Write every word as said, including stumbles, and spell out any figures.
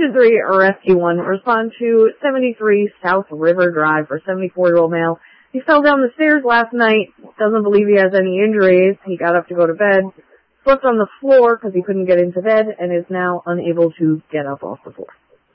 Engine three or Rescue one, respond to seventy-three South River Drive for seventy-four-year-old male. He fell down the stairs last night, doesn't believe he has any injuries. He got up to go to bed, slept on the floor because he couldn't get into bed, and is now unable to get up off the floor.